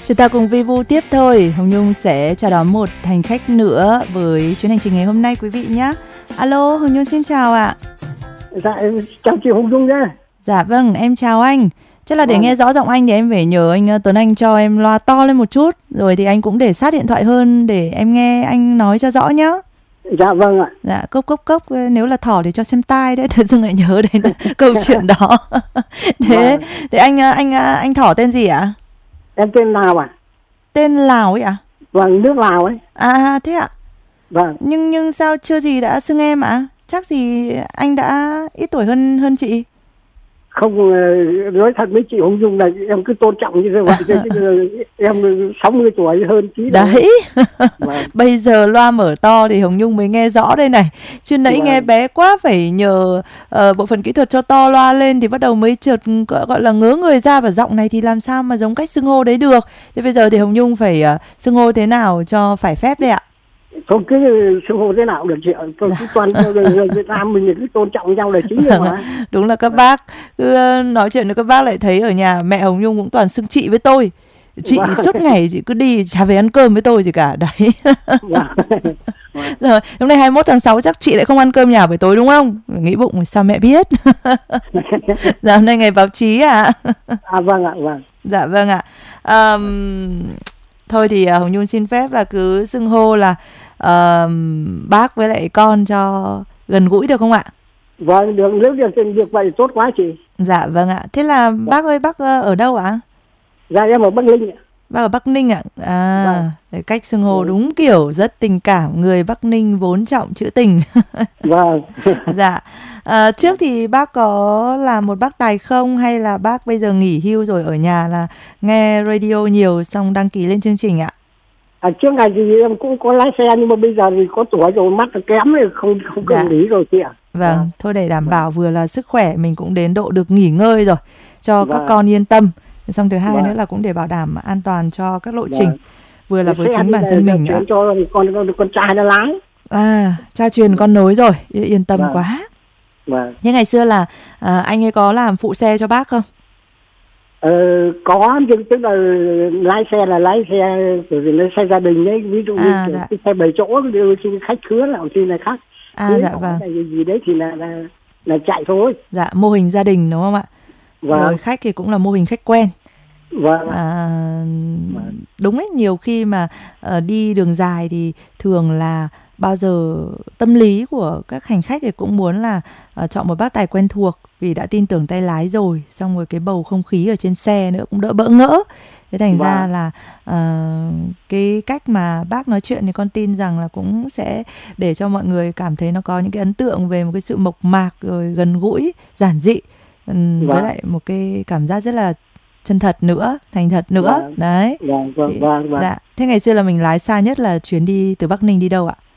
Chúng ta cùng vi vu tiếp thôi. Hồng Nhung sẽ chào đón một hành khách nữa với chuyến hành trình ngày hôm nay quý vị nhé. Alo, Hồng Nhung xin chào ạ. Dạ, chào chị Hồng Nhung nhé. Dạ vâng, em chào anh. Chắc là để nghe rõ giọng anh thì em phải nhờ anh Tuấn Anh cho em loa to lên một chút. Rồi thì anh cũng để sát điện thoại hơn để em nghe anh nói cho rõ nhá. Dạ vâng ạ. Dạ, cốc, nếu là thỏ thì cho xem tai đấy. Tự dưng lại nhớ đến câu chuyện đó. Thế anh thỏ tên gì ạ? Em tên Lào ạ. Tên Lào ấy ạ? Vâng, nước Lào ấy. À thế ạ? Vâng. Nhưng sao chưa gì đã xưng em ạ? Chắc gì anh đã ít tuổi hơn chị. Không, nói thật với chị Hồng Nhung là em cứ tôn trọng như vậy. Em 60 tuổi hơn tí. Đấy. Vâng. Bây giờ loa mở to thì Hồng Nhung mới nghe rõ đây này. Chứ nãy vâng. Nghe bé quá, phải nhờ bộ phận kỹ thuật cho to loa lên thì bắt đầu mới chợt gọi là ngớ người ra. Và giọng này thì làm sao mà giống cách xưng hô đấy được. Thế bây giờ thì Hồng Nhung phải xưng hô thế nào cho phải phép đây ạ? Không, cứ xưng hô thế nào được chị ạ. Cứ toàn người Việt Nam mình cứ tôn trọng nhau là chính rồi mà. Đúng là các bác cứ nói chuyện với các bác lại thấy ở nhà mẹ Hồng Nhung cũng toàn xưng chị với tôi. Chị suốt ngày chị cứ đi chả về ăn cơm với tôi gì cả. Đấy. Rồi, hôm nay 21 tháng 6 chắc chị lại không ăn cơm nhà buổi tối đúng không? Nghĩ bụng sao mẹ biết. Dạ, hôm nay ngày báo chí ạ. Vâng ạ, vâng. Dạ vâng ạ. Thôi thì Hồng Nhung xin phép là cứ xưng hô là bác với lại con cho gần gũi được không ạ? Vâng, được, nếu được vậy tốt quá chị. Dạ vâng ạ. Thế là bác ơi, bác ở đâu ạ? Dạ em ở Bắc Ninh ạ. Bác ở Bắc Ninh ạ? Vâng. Cách xưng hô đúng kiểu rất tình cảm. Người Bắc Ninh vốn trọng trữ tình. Vâng. Dạ. Trước thì bác có là một bác tài không, hay là bác bây giờ nghỉ hưu rồi ở nhà là nghe radio nhiều xong đăng ký lên chương trình ạ? Trước ngày thì em cũng có lái xe, nhưng mà bây giờ thì có tuổi rồi, mắt kém thì không cần lý rồi chị ạ. Vâng, thôi để đảm bảo vừa là sức khỏe mình cũng đến độ được nghỉ ngơi rồi, cho các con yên tâm. Xong thứ hai nữa là cũng để bảo đảm an toàn cho các lộ trình, vừa là với chính bản thân mình nữa. Cho con trai nó lái. Cha truyền con nối rồi, yên tâm quá. Thế ngày xưa là anh ấy có làm phụ xe cho bác không? Có, tức là lái xe bởi vì xe gia đình ấy, ví dụ như cái xe 7 chỗ đưa khách khứa nào thì là khác. Dạ vâng. Gì đấy thì là chạy thôi. Dạ, mô hình gia đình đúng không ạ? Vâng. Rồi khách thì cũng là mô hình khách quen. Vâng. Đúng ấy, nhiều khi mà đi đường dài thì thường là bao giờ tâm lý của các hành khách thì cũng muốn là chọn một bác tài quen thuộc, vì đã tin tưởng tay lái rồi, xong rồi cái bầu không khí ở trên xe nữa cũng đỡ bỡ ngỡ. Thế thành ra là cái cách mà bác nói chuyện thì con tin rằng là cũng sẽ để cho mọi người cảm thấy nó có những cái ấn tượng về một cái sự mộc mạc, rồi gần gũi, giản dị, với lại một cái cảm giác rất là chân thật nữa, thành thật nữa. Đấy. Vâng. Dạ. Thế ngày xưa là mình lái xa nhất là chuyến đi từ Bắc Ninh đi đâu ạ?